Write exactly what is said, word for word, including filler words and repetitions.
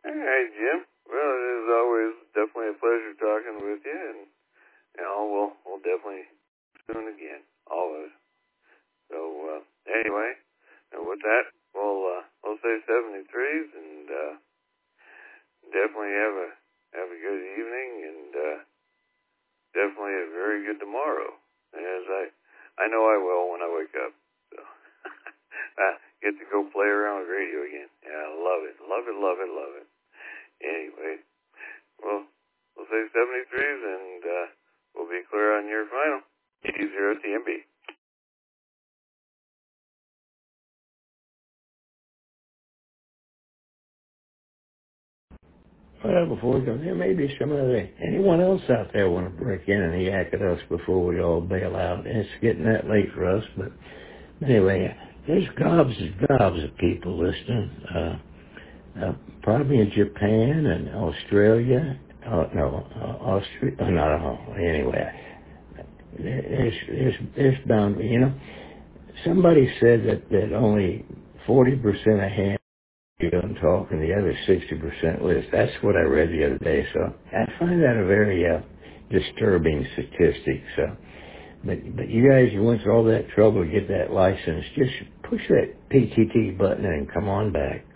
All right, Jim. Well, it is always definitely a pleasure talking with you, and you know, we'll we'll definitely soon again, always. So uh, anyway, and with that, we'll uh, we'll say seventy-threes, and uh, definitely have a have a good evening, and uh, definitely a very good tomorrow. As I I know I will when I wake up. So I get to go play around with radio again. Yeah, I love it, love it, love it, love it. Anyway, well, we'll say seventy-threes, and uh, we'll be clear on your final. eighty T M B. Well, before we go, there may be some other, anyone else out there want to break in and yak at us before we all bail out. It's getting that late for us, but anyway, there's gobs and gobs of people listening. Uh, uh, probably in Japan and Australia. Uh, no, uh, Austria. Uh, not uh, anyway. There's, there's, there's bound. You know, somebody said that that only forty percent of ham you don't talk and the other sixty percent list. That's what I read the other day. So I find that a very uh, disturbing statistic. So, but but you guys, you went through all that trouble to get that license. Just push that P T T button and come on back.